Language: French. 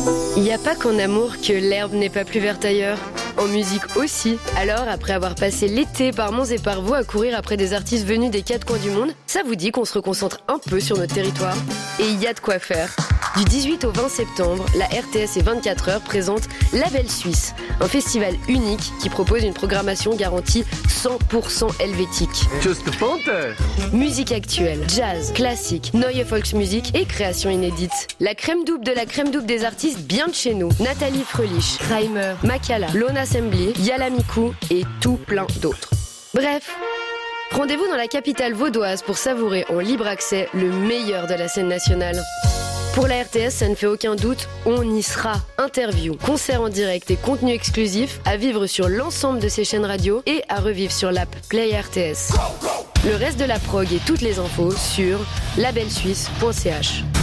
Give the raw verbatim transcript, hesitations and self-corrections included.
Il n'y a pas qu'en amour que l'herbe n'est pas plus verte ailleurs. En musique aussi. Alors, après avoir passé l'été par Mons et par Vaux à courir après des artistes venus des quatre coins du monde, ça vous dit qu'on se reconcentre un peu sur notre territoire? Et il y a de quoi faire. Du dix-huit au vingt septembre, la R T S et vingt-quatre heures présentent Label Suisse, un festival unique qui propose une programmation garantie cent pour cent helvétique. Just Fonte. Musique actuelle, jazz, classique, neue Volksmusik et créations inédites. La crème double de la crème double des artistes bien de chez nous. Nathalie Fröhlich, Reimer, Makala, Lona Assembly, Yala Miku et tout plein d'autres. Bref, rendez-vous dans la capitale vaudoise pour savourer en libre accès le meilleur de la scène nationale. Pour la R T S, ça ne fait aucun doute, on y sera. Interviews, concerts en direct et contenus exclusifs à vivre sur l'ensemble de ces chaînes radio et à revivre sur l'app Play R T S. Le reste de la prog et toutes les infos sur label suisse point c h.